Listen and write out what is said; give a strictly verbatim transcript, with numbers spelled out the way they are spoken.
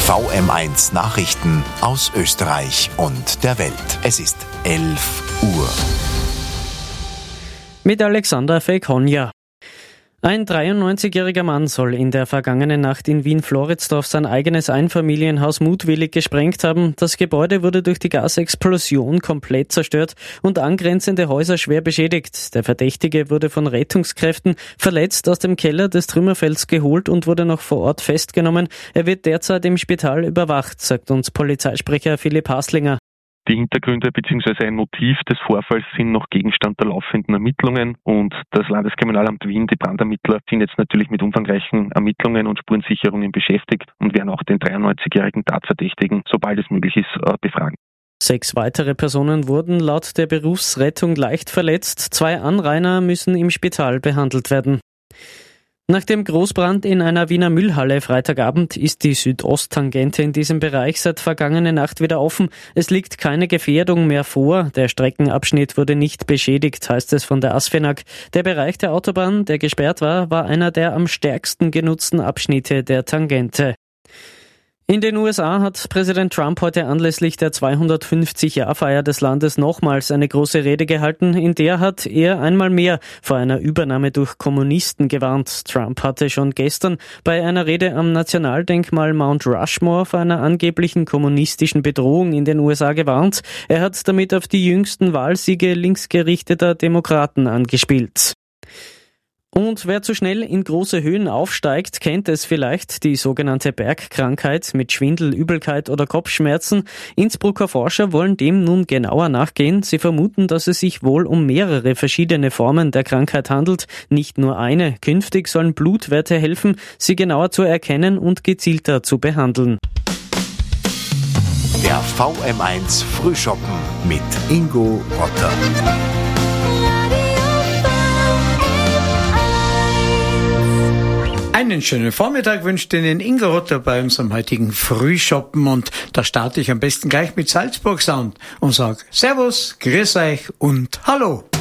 V M eins Nachrichten aus Österreich und der Welt. Es ist elf Uhr. Mit Alexander Fekonja. Ein dreiundneunzigjähriger Mann soll in der vergangenen Nacht in Wien-Floridsdorf sein eigenes Einfamilienhaus mutwillig gesprengt haben. Das Gebäude wurde durch die Gasexplosion komplett zerstört und angrenzende Häuser schwer beschädigt. Der Verdächtige wurde von Rettungskräften verletzt aus dem Keller des Trümmerfelds geholt und wurde noch vor Ort festgenommen. Er wird derzeit im Spital überwacht, sagt uns Polizeisprecher Philipp Haslinger. Die Hintergründe bzw. ein Motiv des Vorfalls sind noch Gegenstand der laufenden Ermittlungen und das Landeskriminalamt Wien, die Brandermittler, sind jetzt natürlich mit umfangreichen Ermittlungen und Spurensicherungen beschäftigt und werden auch den dreiundneunzigjährigen Tatverdächtigen, sobald es möglich ist, befragen. Sechs weitere Personen wurden laut der Berufsrettung leicht verletzt. Zwei Anrainer müssen im Spital behandelt werden. Nach dem Großbrand in einer Wiener Müllhalle Freitagabend ist die Südosttangente in diesem Bereich seit vergangener Nacht wieder offen. Es liegt keine Gefährdung mehr vor. Der Streckenabschnitt wurde nicht beschädigt, heißt es von der ASFINAG. Der Bereich der Autobahn, der gesperrt war, war einer der am stärksten genutzten Abschnitte der Tangente. In den U S A hat Präsident Trump heute anlässlich der zweihundertfünfzig-Jahr-Feier des Landes nochmals eine große Rede gehalten. In der hat er einmal mehr vor einer Übernahme durch Kommunisten gewarnt. Trump hatte schon gestern bei einer Rede am Nationaldenkmal Mount Rushmore vor einer angeblichen kommunistischen Bedrohung in den U S A gewarnt. Er hat damit auf die jüngsten Wahlsiege linksgerichteter Demokraten angespielt. Und wer zu schnell in große Höhen aufsteigt, kennt es vielleicht, die sogenannte Bergkrankheit mit Schwindel, Übelkeit oder Kopfschmerzen. Innsbrucker Forscher wollen dem nun genauer nachgehen. Sie vermuten, dass es sich wohl um mehrere verschiedene Formen der Krankheit handelt, nicht nur eine. Künftig sollen Blutwerte helfen, sie genauer zu erkennen und gezielter zu behandeln. Der V M eins Frühschoppen mit Ingo Rotter. Einen schönen Vormittag wünscht Ihnen Ingo Rotter bei unserem heutigen Frühshoppen und da starte ich am besten gleich mit Salzburg Sound und sage Servus, grüß euch und Hallo.